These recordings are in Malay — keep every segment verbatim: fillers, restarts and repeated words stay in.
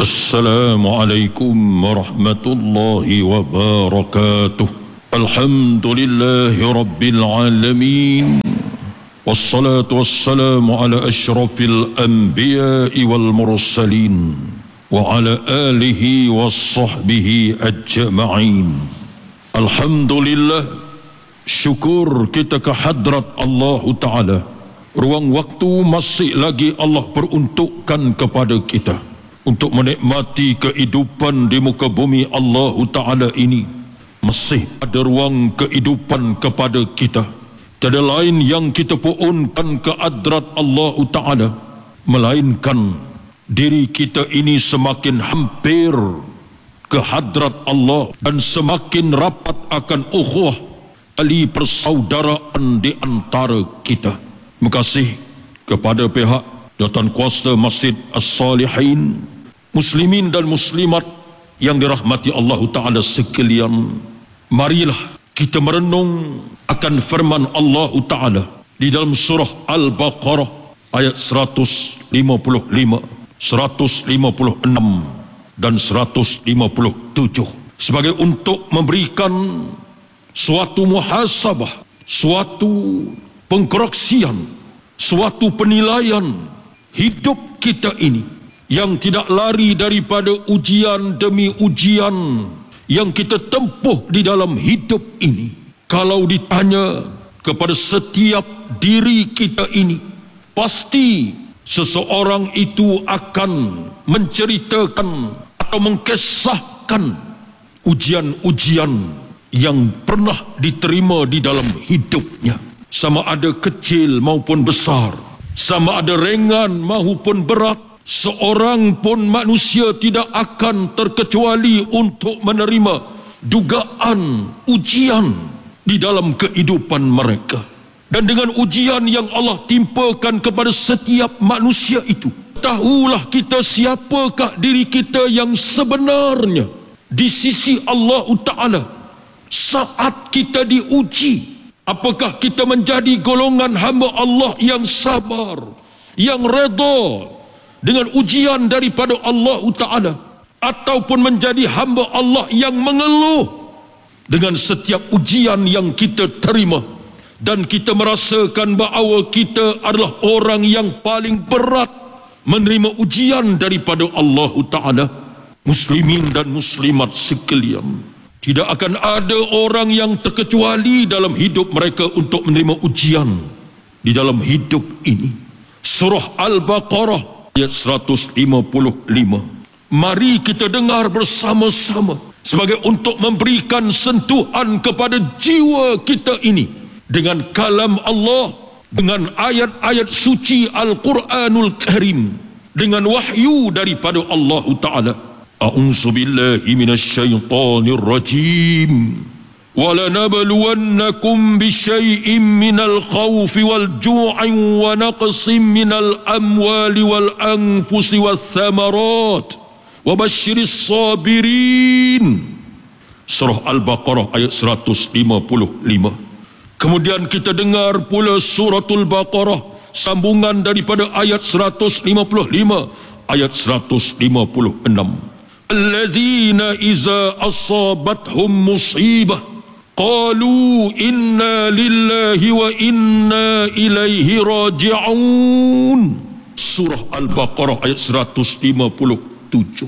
Assalamualaikum warahmatullahi wabarakatuh. Alhamdulillahi rabbil alamin. Wassalatu wassalamu ala asyrafil anbiya'i wal mursalin wa ala alihi wassahbihi ajma'in. Alhamdulillah, syukur kita ke hadrat Allah Ta'ala. Ruang waktu masih lagi Allah peruntukkan kepada kita untuk menikmati kehidupan di muka bumi Allah Ta'ala ini. Masih ada ruang kehidupan kepada kita. Tiada lain yang kita pohonkan ke hadrat Allah Ta'ala, melainkan diri kita ini semakin hampir ke hadrat Allah dan semakin rapat akan ukhuwah tali persaudaraan di antara kita. Makasih kepada pihak Jawatan Kuasa Masjid As-Salihin, muslimin dan muslimat yang dirahmati Allah Ta'ala sekalian. Marilah kita merenung akan firman Allah Ta'ala di dalam surah Al-Baqarah ayat seratus lima puluh lima, seratus lima puluh enam dan seratus lima puluh tujuh sebagai untuk memberikan suatu muhasabah, suatu pengkoreksian, suatu penilaian hidup kita ini yang tidak lari daripada ujian demi ujian yang kita tempuh di dalam hidup ini. Kalau ditanya kepada setiap diri kita ini, pasti seseorang itu akan menceritakan atau mengkisahkan ujian-ujian yang pernah diterima di dalam hidupnya, sama ada kecil maupun besar, sama ada ringan maupun berat. Seorang pun manusia tidak akan terkecuali untuk menerima dugaan ujian di dalam kehidupan mereka. Dan dengan ujian yang Allah timpakan kepada setiap manusia itu, tahulah kita siapakah diri kita yang sebenarnya di sisi Allah Ta'ala saat kita diuji. Apakah kita menjadi golongan hamba Allah yang sabar, yang redha dengan ujian daripada Allah Ta'ala, ataupun menjadi hamba Allah yang mengeluh dengan setiap ujian yang kita terima, dan kita merasakan bahawa kita adalah orang yang paling berat menerima ujian daripada Allah Ta'ala. Muslimin dan muslimat sekalian, tidak akan ada orang yang terkecuali dalam hidup mereka untuk menerima ujian di dalam hidup ini. Surah Al-Baqarah ayat seratus lima puluh lima. Mari kita dengar bersama-sama sebagai untuk memberikan sentuhan kepada jiwa kita ini dengan kalam Allah, dengan ayat-ayat suci Al-Quranul Karim, dengan wahyu daripada Allah Ta'ala. A'udzu billahi minasyaitonir rajim. وَلَنَبْلُوَنَّكُمْ بِشَيْءٍ مِّنَ الْخَوْفِ وَالْجُوعِ وَنَقْصٍ مِّنَ الْأَمْوَالِ وَالْأَنفُسِ وَالثَّمَرَاتِ وَبَشِّرِ الصَّابِرِينَ. Surah Al-Baqarah ayat seratus lima puluh lima. Kemudian kita dengar pula suratul Baqarah, sambungan daripada ayat seratus lima puluh lima, ayat seratus lima puluh enam. Alladzina iza asabathum musibah qalu inna lillahi wa inna ilaihi raji'un. Surah Al-Baqarah ayat seratus lima puluh tujuh.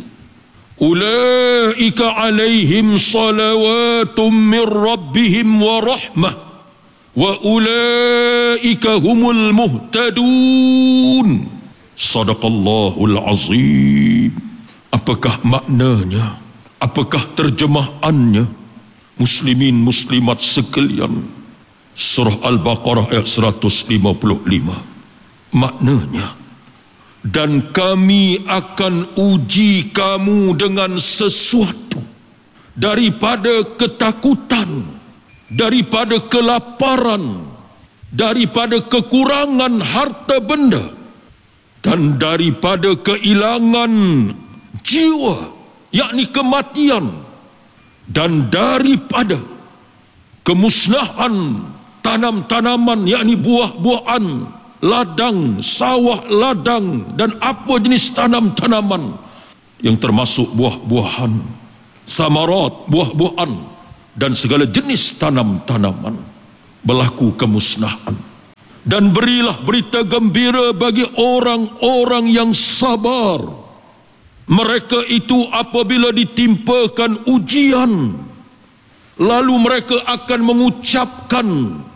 Ulaika alaihim salawatum min rabbihim wa rahmah wa ulaika humul muhtadun. Sadaqallahul azim. Apakah maknanya? Apakah terjemahannya? Muslimin muslimat sekalian, Surah Al-Baqarah ayat seratus lima puluh lima. Maknanya, dan kami akan uji kamu dengan sesuatu daripada ketakutan, daripada kelaparan, daripada kekurangan harta benda, dan daripada kehilangan jiwa, yakni kematian, dan daripada kemusnahan tanam-tanaman, yakni buah-buahan, ladang, sawah ladang, dan apa jenis tanam-tanaman yang termasuk buah-buahan, samarat, buah-buahan, dan segala jenis tanam-tanaman, berlaku kemusnahan. Dan berilah berita gembira bagi orang-orang yang sabar. Mereka itu apabila ditimpakan ujian, lalu mereka akan mengucapkan,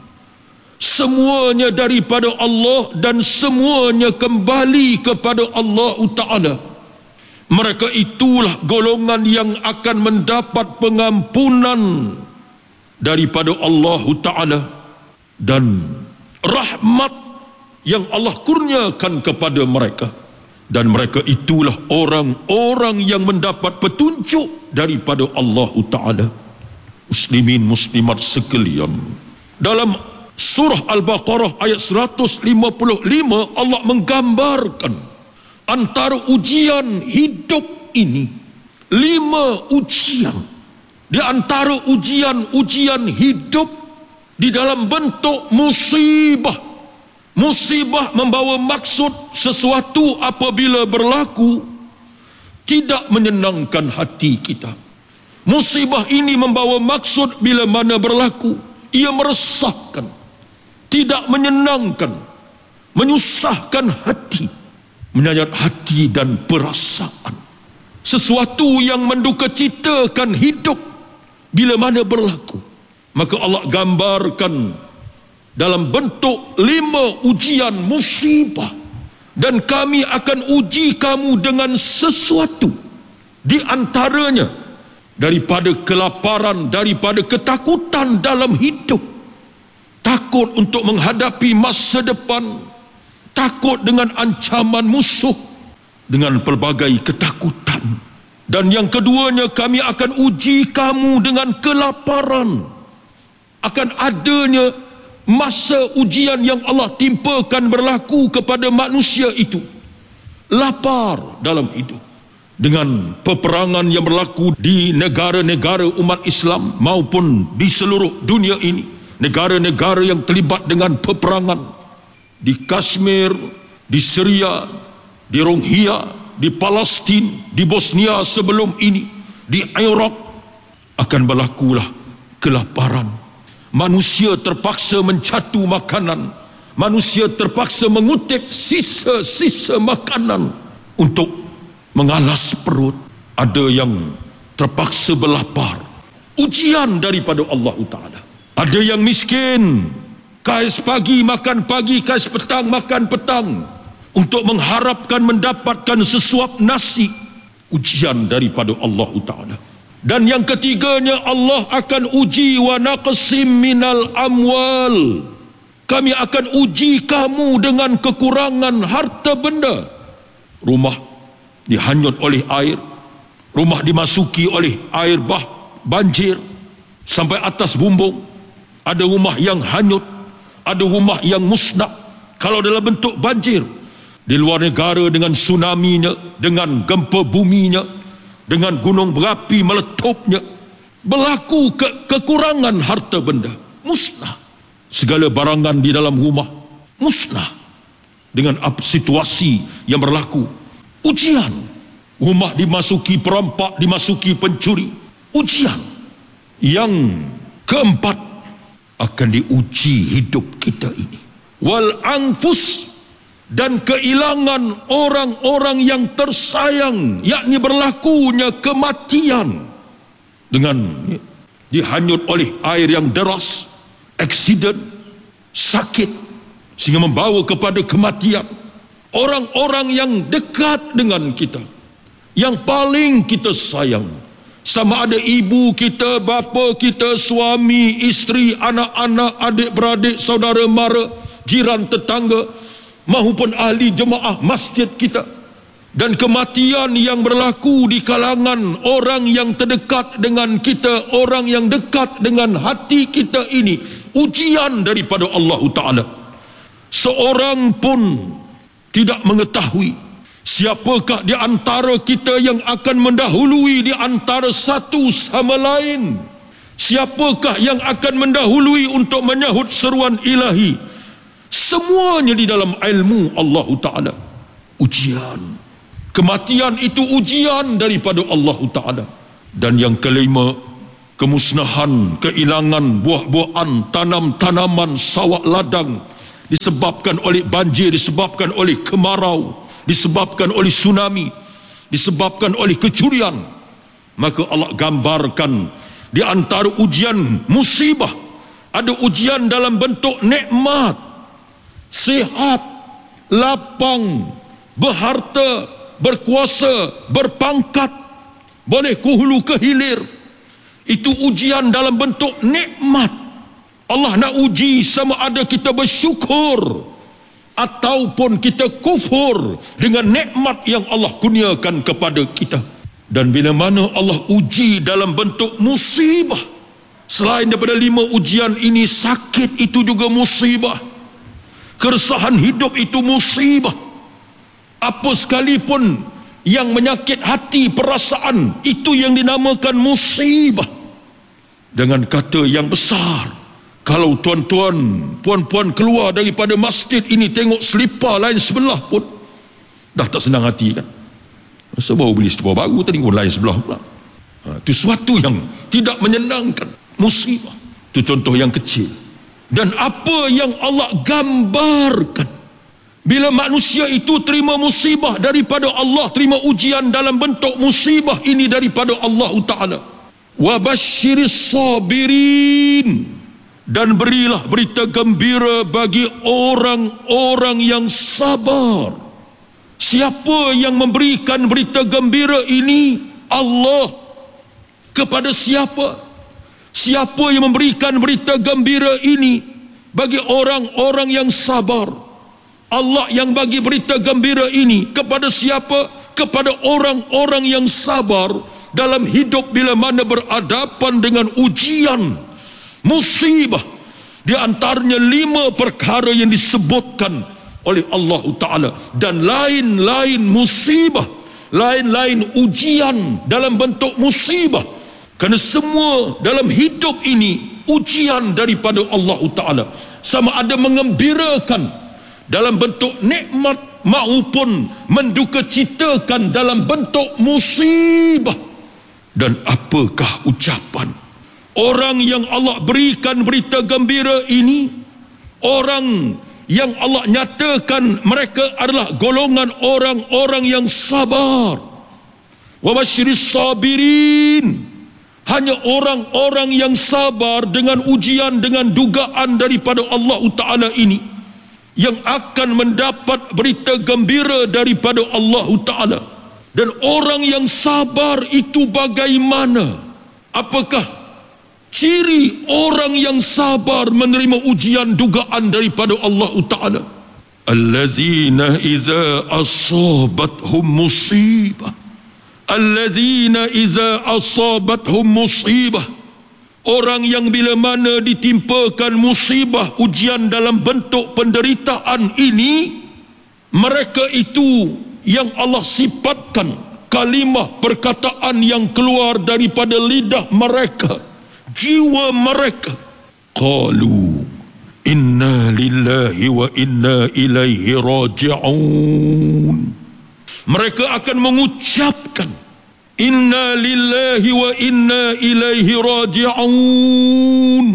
semuanya daripada Allah dan semuanya kembali kepada Allah Ta'ala. Mereka itulah golongan yang akan mendapat pengampunan daripada Allah Ta'ala dan rahmat yang Allah kurniakan kepada mereka. Dan mereka itulah orang-orang yang mendapat petunjuk daripada Allah Ta'ala. Muslimin muslimat sekalian, dalam surah Al-Baqarah ayat seratus lima puluh lima, Allah menggambarkan antara ujian hidup ini, lima ujian. Di antara ujian-ujian hidup di dalam bentuk musibah. Musibah membawa maksud sesuatu apabila berlaku tidak menyenangkan hati kita. Musibah ini membawa maksud bila mana berlaku ia meresahkan, tidak menyenangkan, menyusahkan hati, menyayat hati dan perasaan. Sesuatu yang mendukacitakan hidup bila mana berlaku. Maka Allah gambarkan dalam bentuk lima ujian musibah. Dan kami akan uji kamu dengan sesuatu, di antaranya daripada kelaparan, daripada ketakutan dalam hidup. Takut untuk menghadapi masa depan, takut dengan ancaman musuh, dengan pelbagai ketakutan. Dan yang keduanya, kami akan uji kamu dengan kelaparan. Akan adanya masa ujian yang Allah timpakan berlaku kepada manusia itu, lapar dalam hidup. Dengan peperangan yang berlaku di negara-negara umat Islam maupun di seluruh dunia ini, negara-negara yang terlibat dengan peperangan di Kashmir, di Syria, di Rohingya, di Palestin, di Bosnia sebelum ini, di Iraq, akan berlakulah kelaparan. Manusia terpaksa mencatu makanan, manusia terpaksa mengutip sisa-sisa makanan untuk mengalas perut. Ada yang terpaksa berlapar, ujian daripada Allah Ta'ala. Ada yang miskin, kais pagi makan pagi, kais petang makan petang, untuk mengharapkan mendapatkan sesuap nasi, ujian daripada Allah Ta'ala. Dan yang ketiganya, Allah akan uji wa naqsim minal amwal. Kami akan uji kamu dengan kekurangan harta benda. Rumah dihanyut oleh air, rumah dimasuki oleh air bah, banjir sampai atas bumbung. Ada rumah yang hanyut, ada rumah yang musnah kalau dalam bentuk banjir. Di luar negara dengan tsunaminya, dengan gempa buminya, dengan gunung berapi meletupnya, berlaku ke kekurangan harta benda, musnah. Segala barangan di dalam rumah musnah dengan situasi yang berlaku. Ujian, rumah dimasuki perampak, dimasuki pencuri, ujian. Yang keempat, akan diuji hidup kita ini. Wal anfus, dan kehilangan orang-orang yang tersayang, yakni berlakunya kematian dengan dihanyut oleh air yang deras, aksiden, sakit, sehingga membawa kepada kematian. Orang-orang yang dekat dengan kita, yang paling kita sayang, sama ada ibu kita, bapa kita, suami, isteri, anak-anak, adik-beradik, saudara mara, jiran tetangga, maupun ahli jemaah masjid kita. Dan kematian yang berlaku di kalangan orang yang terdekat dengan kita, orang yang dekat dengan hati kita ini, ujian daripada Allah Ta'ala. Seorang pun tidak mengetahui siapakah di antara kita yang akan mendahului di antara satu sama lain. Siapakah yang akan mendahului untuk menyahut seruan ilahi. Semuanya di dalam ilmu Allah Ta'ala. Ujian Kematian itu ujian daripada Allah Ta'ala. Dan yang kelima, kemusnahan, kehilangan buah-buahan, tanam-tanaman, sawah ladang disebabkan oleh banjir, disebabkan oleh kemarau, disebabkan oleh tsunami, disebabkan oleh kecurian. Maka Allah gambarkan di antara ujian musibah, ada ujian dalam bentuk nikmat, sihat, lapang, berharta, berkuasa, berpangkat, boleh ke hulu ke hilir. Itu ujian dalam bentuk nikmat. Allah nak uji sama ada kita bersyukur ataupun kita kufur dengan nikmat yang Allah kurniakan kepada kita. Dan bila mana Allah uji dalam bentuk musibah, selain daripada lima ujian ini, sakit itu juga musibah, keresahan hidup itu musibah, apa sekalipun yang menyakit hati, perasaan, itu yang dinamakan musibah. Dengan kata yang besar, kalau tuan-tuan, puan-puan keluar daripada masjid ini tengok selipar lain sebelah pun dah tak senang hati kan? Masa baru beli selipar baru, tadi pun lain sebelah pula. Ha, itu suatu yang tidak menyenangkan, musibah. Itu contoh yang kecil. Dan apa yang Allah gambarkan, bila manusia itu terima musibah daripada Allah, terima ujian dalam bentuk musibah ini daripada Allah Ta'ala. Wa basyiris sabirin, dan berilah berita gembira bagi orang-orang yang sabar. Siapa yang memberikan berita gembira ini? Allah. Kepada siapa? Siapa yang memberikan berita gembira ini bagi orang-orang yang sabar? Allah yang bagi berita gembira ini kepada siapa? Kepada orang-orang yang sabar dalam hidup bila mana berhadapan dengan ujian, musibah. Di antaranya lima perkara yang disebutkan oleh Allah Ta'ala, dan lain-lain musibah, lain-lain ujian dalam bentuk musibah. Kerana semua dalam hidup ini ujian daripada Allah Ta'ala, sama ada mengembirakan dalam bentuk nikmat maupun mendukacitakan dalam bentuk musibah. Dan apakah ucapan orang yang Allah berikan berita gembira ini? Orang yang Allah nyatakan mereka adalah golongan orang-orang yang sabar. Wa basyiris sabirin, hanya orang-orang yang sabar dengan ujian, dengan dugaan daripada Allah Ta'ala ini, yang akan mendapat berita gembira daripada Allah Ta'ala. Dan orang yang sabar itu bagaimana? Apakah ciri orang yang sabar menerima ujian dugaan daripada Allah Ta'ala? Allazina iza asabathum musibah, allazina iza asabathum musibah, orang yang bila mana ditimpakan musibah, ujian dalam bentuk penderitaan ini, mereka itu yang Allah sifatkan kalimah perkataan yang keluar daripada lidah mereka, jiwa mereka, qalu inna lillahi wa inna ilaihi raji'un. Mereka akan mengucapkan inna lillahi wa inna ilaihi raji'un.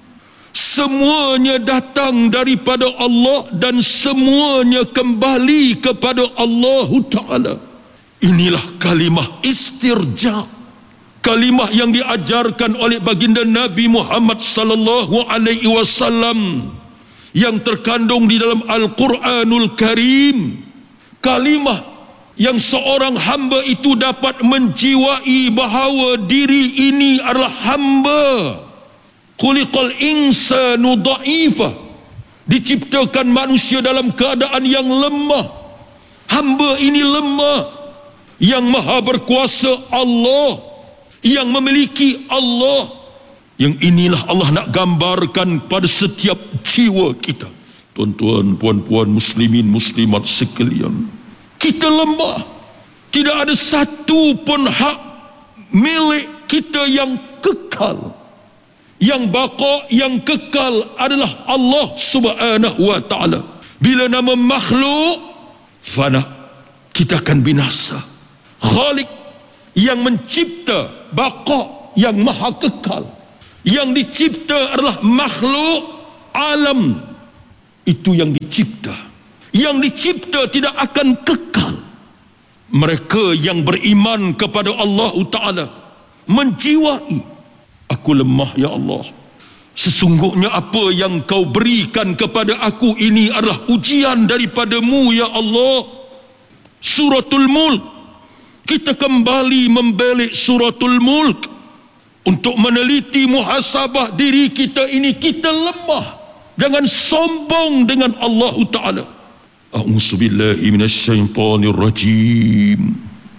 Semuanya datang daripada Allah dan semuanya kembali kepada Allah Ta'ala. Inilah kalimah istirja, kalimah yang diajarkan oleh baginda Nabi Muhammad sallallahu alaihi wasallam, yang terkandung di dalam Al-Quranul Karim. Kalimah yang seorang hamba itu dapat menjiwai bahawa diri ini adalah hamba. Khuliqal insanu dha'ifa, diciptakan manusia dalam keadaan yang lemah. Hamba ini lemah. Yang maha berkuasa Allah, yang memiliki Allah. Yang inilah Allah nak gambarkan pada setiap jiwa kita. Tuan-tuan, puan-puan, muslimin, muslimat sekalian, kita lemah. Tidak ada satu pun hak milik kita yang kekal. Yang baqa, yang kekal adalah Allah Subhanahu wa ta'ala. Bila nama makhluk fana, kita akan binasa. Khalik yang mencipta, baqa yang maha kekal, yang dicipta adalah makhluk alam, itu yang dicipta. Yang dicipta tidak akan kekal. Mereka yang beriman kepada Allah Ta'ala menjiwai, aku lemah ya Allah, sesungguhnya apa yang kau berikan kepada aku ini adalah ujian daripadamu ya Allah. Suratul Mulk, kita kembali membelik Suratul Mulk untuk meneliti muhasabah diri kita ini. Kita lemah, jangan sombong dengan Allah Ta'ala. A'udzubillahi minasyaitonir rajim.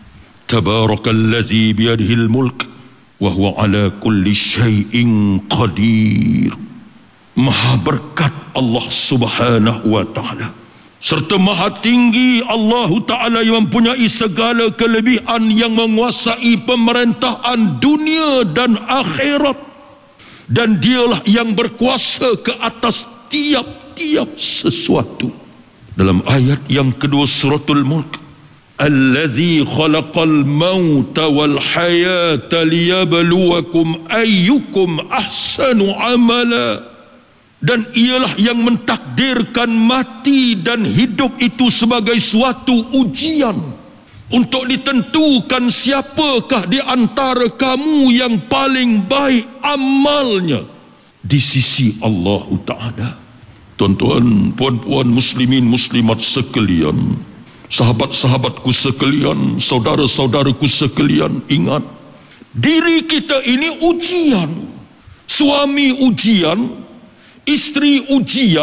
Tabarakalladzi biyadihil mulk wa huwa ala kulli syai'in qadir. Maha berkat Allah Subhanahu wa Ta'ala, serta maha tinggi Allah Ta'ala yang mempunyai segala kelebihan, yang menguasai pemerintahan dunia dan akhirat, dan dialah yang berkuasa ke atas tiap-tiap sesuatu. Dalam ayat yang kedua Suratul Mulk, Allazi khalaqal mauta wal hayata liyabluwakum ayyukum ahsanu amala. Dan ialah yang mentakdirkan mati dan hidup itu sebagai suatu ujian, untuk ditentukan siapakah di antara kamu yang paling baik amalnya di sisi Allah Ta'ala. Tuan-tuan, puan-puan, muslimin, muslimat sekalian, sahabat-sahabatku sekalian, saudara-saudaraku sekalian, ingat, diri kita ini ujian. Suami ujian, isteri ujian,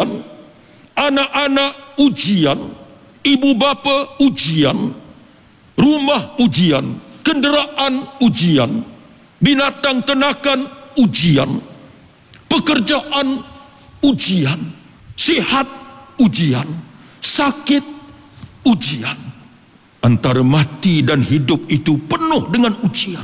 anak-anak ujian, ibu bapa ujian, rumah ujian, kenderaan ujian, binatang ternakan ujian, pekerjaan ujian, sihat ujian, sakit ujian. Antara mati dan hidup itu penuh dengan ujian.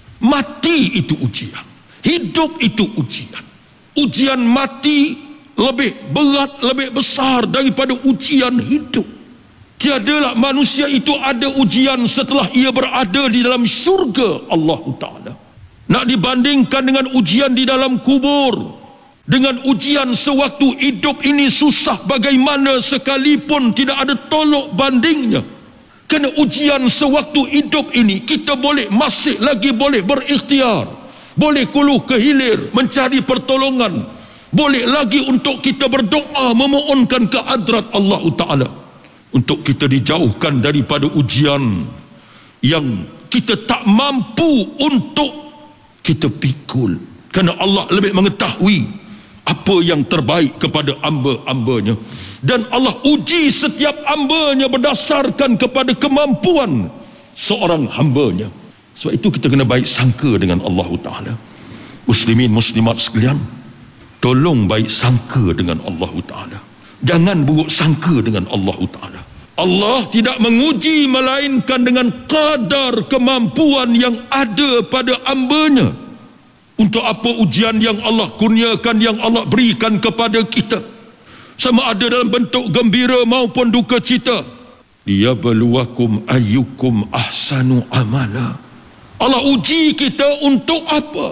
Mati itu ujian, hidup itu ujian. Ujian mati lebih berat, lebih besar daripada ujian hidup. Tiadalah manusia itu ada ujian setelah ia berada di dalam syurga Allah Ta'ala. Nak dibandingkan dengan ujian di dalam kubur, dengan ujian sewaktu hidup ini susah bagaimana sekalipun tidak ada tolok bandingnya. Kerana ujian sewaktu hidup ini kita boleh, masih lagi boleh berikhtiar, boleh kuluh ke hilir mencari pertolongan, boleh lagi untuk kita berdoa memohonkan ke hadrat Allah Ta'ala untuk kita dijauhkan daripada ujian yang kita tak mampu untuk kita pikul. Kerana Allah lebih mengetahui apa yang terbaik kepada hamba-hambanya, dan Allah uji setiap hambanya berdasarkan kepada kemampuan seorang hambanya. Sebab itu kita kena baik sangka dengan Allah Ta'ala. Muslimin muslimat sekalian, tolong baik sangka dengan Allah Ta'ala, jangan buruk sangka dengan Allah Ta'ala. Allah tidak menguji melainkan dengan kadar kemampuan yang ada pada hambanya. Untuk apa ujian yang Allah kurniakan, yang Allah berikan kepada kita, sama ada dalam bentuk gembira maupun duka cita, liyabluwakum ayyukum ahsanu amala. Allah uji kita untuk apa?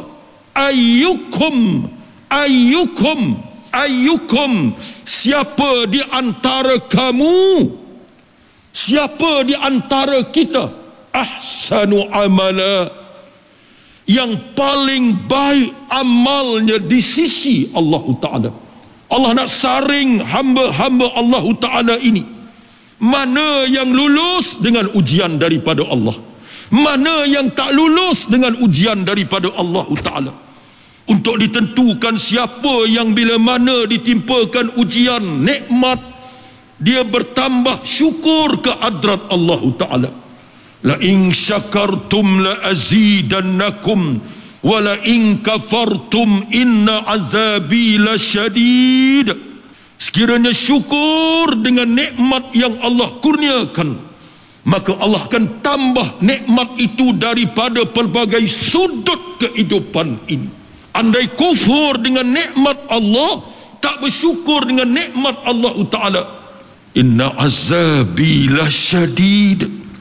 Ayyukum, ayyukum, ayyukum, siapa di antara kamu, siapa di antara kita, ahsanu amala, yang paling baik amalnya di sisi Allah Ta'ala. Allah nak saring hamba-hamba Allah Ta'ala ini, mana yang lulus dengan ujian daripada Allah, mana yang tak lulus dengan ujian daripada Allah Ta'ala, untuk ditentukan siapa yang bila mana ditimpakan ujian, nikmat, dia bertambah syukur ke hadrat Allah Ta'ala. La in syakartum la azidannakum wa la in kafartum inna azabi lasyadid. Sekiranya syukur dengan nikmat yang Allah kurniakan, maka Allah akan tambah nikmat itu daripada pelbagai sudut kehidupan ini. Andai kufur dengan nikmat Allah, tak bersyukur dengan nikmat Allah Ta'ala, inna azabi lasyadid,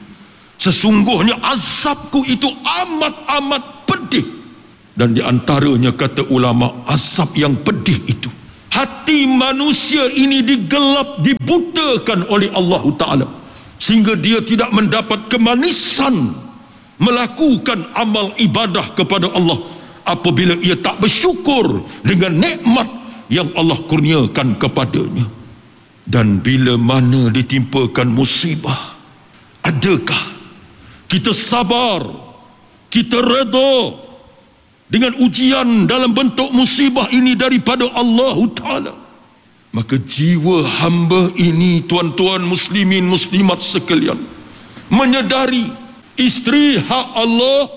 Sesungguhnya azabku itu amat-amat pedih. Dan di antaranya kata ulama, azab yang pedih itu, hati manusia ini digelap, dibutakan oleh Allah Ta'ala, sehingga dia tidak mendapat kemanisan melakukan amal ibadah kepada Allah apabila ia tak bersyukur dengan nikmat yang Allah kurniakan kepadanya. Dan bila mana ditimpakan musibah, adakah kita sabar, kita redha dengan ujian dalam bentuk musibah ini daripada Allah Ta'ala? Maka jiwa hamba ini, tuan-tuan muslimin muslimat sekalian, menyedari isteri hak Allah,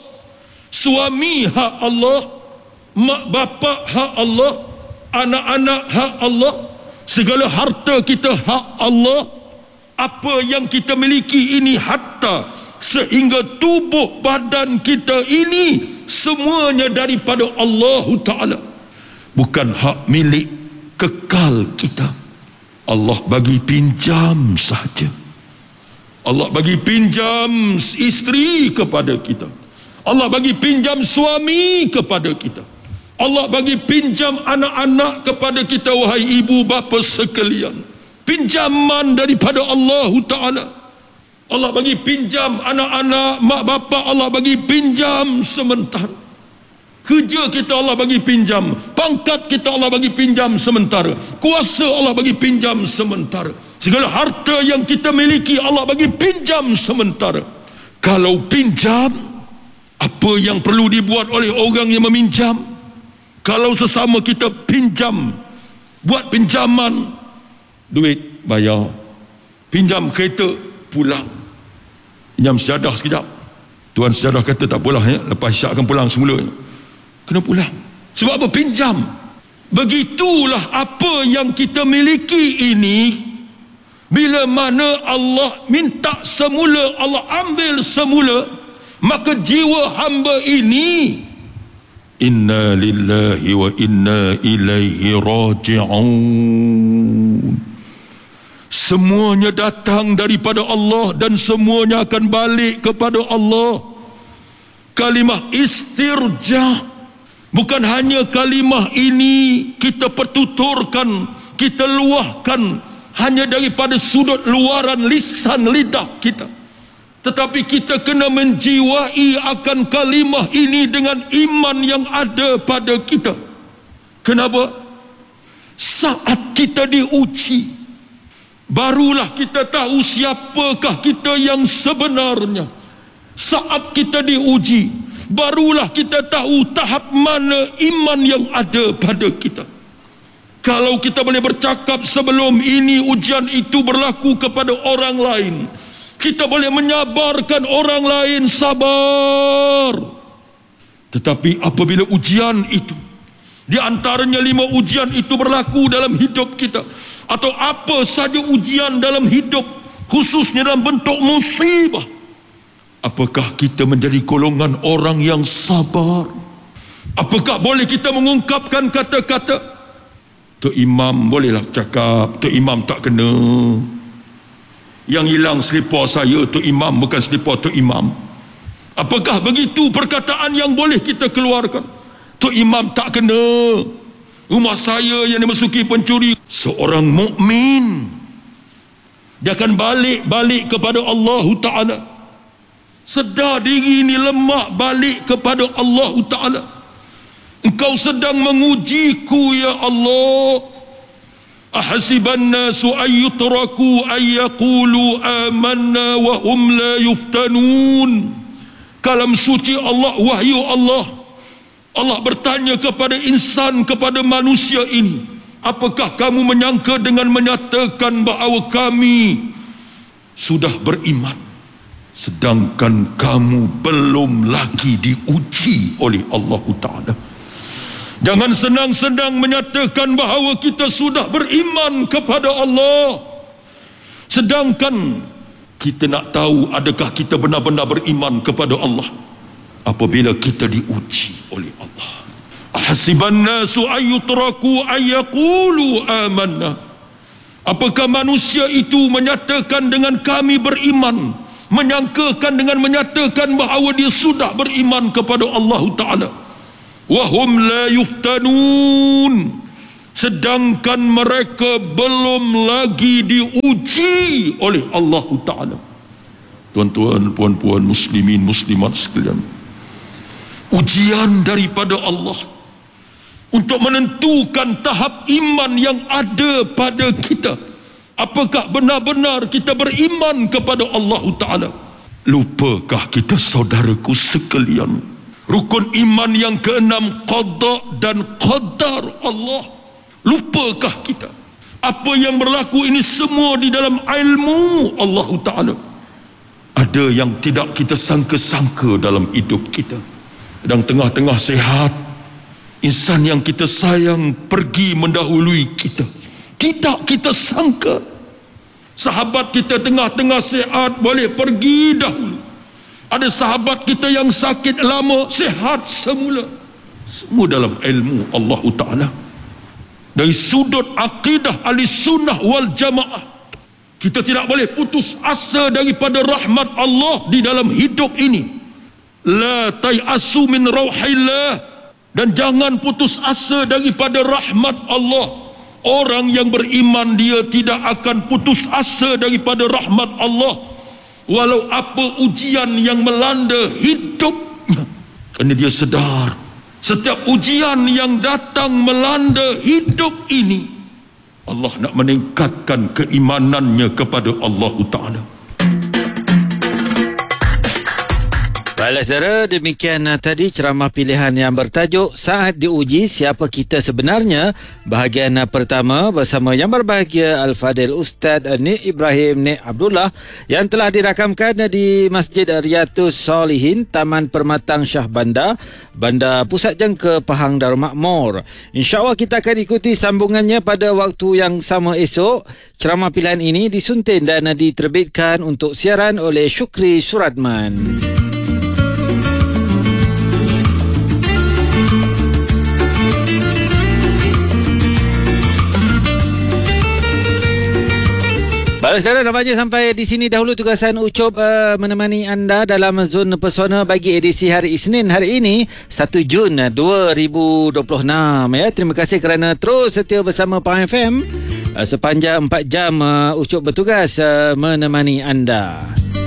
suami hak Allah, mak bapak hak Allah, anak-anak hak Allah, segala harta kita hak Allah. Apa yang kita miliki ini, hatta sehingga tubuh badan kita ini, semuanya daripada Allah Ta'ala, bukan hak milik kekal kita. Allah bagi pinjam saja. Allah bagi pinjam isteri kepada kita, Allah bagi pinjam suami kepada kita, Allah bagi pinjam anak-anak kepada kita. Wahai ibu bapa sekalian, pinjaman daripada Allah Ta'ala. Allah bagi pinjam anak-anak, mak bapak Allah bagi pinjam sementara. Kerja kita Allah bagi pinjam, pangkat kita Allah bagi pinjam sementara, kuasa Allah bagi pinjam sementara, segala harta yang kita miliki Allah bagi pinjam sementara. Kalau pinjam, apa yang perlu dibuat oleh orang yang meminjam? Kalau sesama kita pinjam, buat pinjaman, duit bayar, pinjam kereta pulang, pinjam sejadah sekejap, tuan sejadah kata tak apalah ya, lepas syak akan pulang semula, kena pulang. Sebab apa? Pinjam. Begitulah apa yang kita miliki ini, bila mana Allah minta semula, Allah ambil semula, maka jiwa hamba ini, inna lillahi wa inna ilaihi raji'un, semuanya datang daripada Allah dan semuanya akan balik kepada Allah. Kalimah istirja, bukan hanya kalimah ini kita pertuturkan, kita luahkan hanya daripada sudut luaran lisan lidah kita, tetapi kita kena menjiwai akan kalimah ini dengan iman yang ada pada kita. Kenapa? Saat kita diuji, barulah kita tahu siapakah kita yang sebenarnya. Saat kita diuji, barulah kita tahu tahap mana iman yang ada pada kita. Kalau kita boleh bercakap sebelum ini ujian itu berlaku kepada orang lain, kita boleh menyabarkan orang lain sabar. Tetapi apabila ujian itu, di antaranya lima ujian itu berlaku dalam hidup kita, atau apa saja ujian dalam hidup, khususnya dalam bentuk musibah, apakah kita menjadi golongan orang yang sabar? Apakah boleh kita mengungkapkan kata-kata, Tok Imam bolehlah cakap, Tok Imam tak kena, yang hilang selipar saya Tok Imam, bukan selipar Tok Imam? Apakah begitu perkataan yang boleh kita keluarkan? Tok Imam tak kena, rumah saya yang dimasuki pencuri. Seorang mukmin, dia akan balik-balik kepada Allah Ta'ala, sedar diri ini lemah, balik kepada Allah Ta'ala. Engkau sedang mengujiku ya Allah. Ahasiban nasu ayyutraku ayyaqulu amanna wa hum la yuftanun. Kalam suci Allah, wahyu Allah, Allah bertanya kepada insan, kepada manusia ini, apakah kamu menyangka dengan menyatakan bahawa kami sudah beriman, sedangkan kamu belum lagi diuji oleh Allah Ta'ala? Jangan senang-senang menyatakan bahawa kita sudah beriman kepada Allah, sedangkan kita nak tahu adakah kita benar-benar beriman kepada Allah apabila kita diuji oleh Allah. Ahasiban nasu ayyutraku ayyaqulu amanna. Apakah manusia itu menyatakan dengan kami beriman, menyangkakan dengan menyatakan bahawa dia sudah beriman kepada Allah Ta'ala. Wahum la yuftanun, sedangkan mereka belum lagi diuji oleh Allah Ta'ala. Tuan-tuan, puan-puan, muslimin, muslimat sekalian, ujian daripada Allah untuk menentukan tahap iman yang ada pada kita. Apakah benar-benar kita beriman kepada Allah Ta'ala? Lupakah kita, saudaraku sekalian, rukun iman yang keenam, qada dan qadar Allah? Lupakah kita apa yang berlaku ini semua di dalam ilmu Allah Ta'ala? Ada yang tidak kita sangka-sangka dalam hidup kita. Dan tengah-tengah sehat, insan yang kita sayang pergi mendahului kita. Tidak kita sangka sahabat kita tengah-tengah sehat boleh pergi dahulu. Ada sahabat kita yang sakit lama, sehat semula. Semua dalam ilmu Allah Ta'ala. Dari sudut akidah ahli sunnah wal jamaah, kita tidak boleh putus asa daripada rahmat Allah di dalam hidup ini. La tai'asu min rauhillah, dan jangan putus asa daripada rahmat Allah. Orang yang beriman, dia tidak akan putus asa daripada rahmat Allah walau apa ujian yang melanda hidupnya. Kerana dia sedar setiap ujian yang datang melanda hidup ini, Allah nak meningkatkan keimanannya kepada Allah Ta'ala. Baiklah saudara, demikian uh, tadi ceramah pilihan yang bertajuk Saat Diuji Siapa Kita Sebenarnya, bahagian uh, pertama bersama yang berbahagia Al-Fadil Ustaz uh, Nik Ibrahim Nik Abdullah yang telah dirakamkan uh, di Masjid Riyadhus Salihin, Taman Permatang Shah Bandar, Bandar Pusat Jengke, Pahang Darul Makmur. InsyaAllah kita akan ikuti sambungannya pada waktu yang sama esok. Ceramah pilihan ini disunting dan uh, diterbitkan untuk siaran oleh Syukri Suradman. Baiklah saudara, nampaknya sampai di sini dahulu tugasan Ucup uh, menemani anda dalam Zon Pesona bagi edisi hari Isnin hari ini satu Jun dua ribu dua puluh enam ya. Terima kasih kerana terus setia bersama Pahang F M uh, sepanjang empat jam uh, Ucup bertugas uh, menemani anda.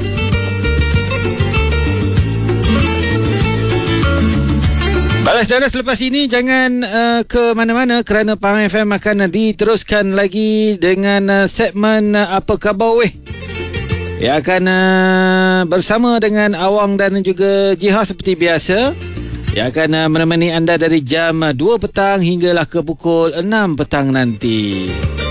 Baiklah saudara, selepas ini jangan uh, ke mana-mana kerana Pahang F M akan diteruskan lagi dengan uh, segmen uh, Apa Khabar Weh, yang akan uh, bersama dengan Awang dan juga Jiha seperti biasa, yang akan uh, menemani anda dari jam uh, dua petang hinggalah ke pukul enam petang nanti.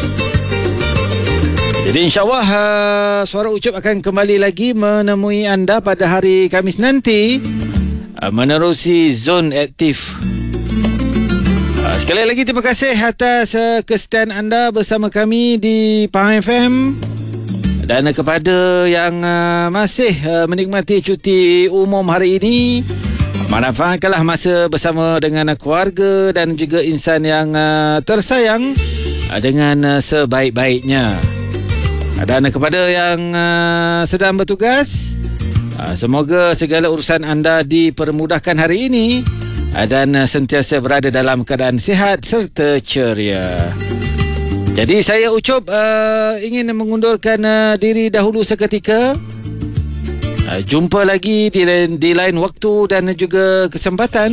Jadi insyaAllah uh, Suara Ucup akan kembali lagi menemui anda pada hari Khamis nanti menerusi Zon Aktif. Sekali lagi terima kasih atas kesetiaan anda bersama kami di Pahang F M, dan kepada yang masih menikmati cuti umum hari ini, manfaatkanlah masa bersama dengan keluarga dan juga insan yang tersayang dengan sebaik-baiknya. Dan kepada yang sedang bertugas, semoga segala urusan anda dipermudahkan hari ini dan sentiasa berada dalam keadaan sihat serta ceria. Jadi saya Ucup uh, ingin mengundurkan uh, diri dahulu seketika. Uh, jumpa lagi di lain, di lain waktu dan juga kesempatan.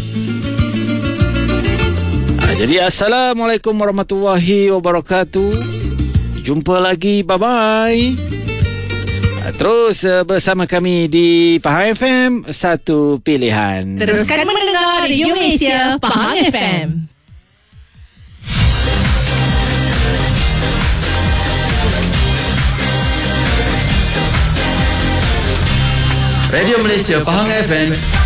Uh, jadi Assalamualaikum warahmatullahi wabarakatuh. Jumpa lagi, bye-bye. Terus uh, bersama kami di Pahang F M, satu pilihan. Teruskan mendengar Radio Malaysia Pahang F M. Radio Malaysia Pahang F M